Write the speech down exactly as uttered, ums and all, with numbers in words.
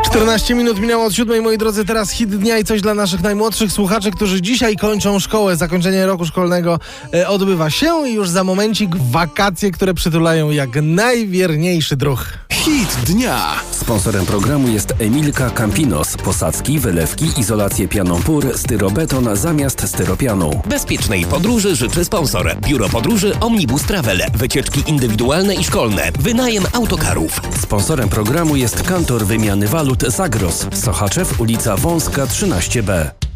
czternaście minut minęło od siódmej, moi drodzy, teraz hit dnia i coś dla naszych najmłodszych słuchaczy, którzy dzisiaj kończą szkołę. Zakończenie roku szkolnego e, odbywa się i już za momencik wakacje, które przytulają jak najwierniejszy druh. Hit dnia. Sponsorem programu jest Emilka Campinos. Posadzki, wylewki, izolację pianą pór, styrobeton zamiast styropianu. Bezpiecznej podróży życzy sponsor. Biuro Podróży Omnibus Travel. Wycieczki indywidualne i szkolne. Wynajem autokarów. Sponsorem programu jest Kantor Wymiany Walut Zagros. Sochaczew, ulica Wąska trzynaście B.